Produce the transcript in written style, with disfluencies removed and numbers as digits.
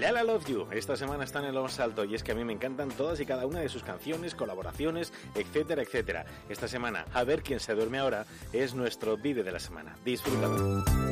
Lala Love You, esta semana está en el más alto y es que a mí me encantan todas y cada una de sus canciones, colaboraciones, etcétera, etcétera. Esta semana, a ver quién se duerme ahora, es nuestro vídeo de la semana. Disfrútalo.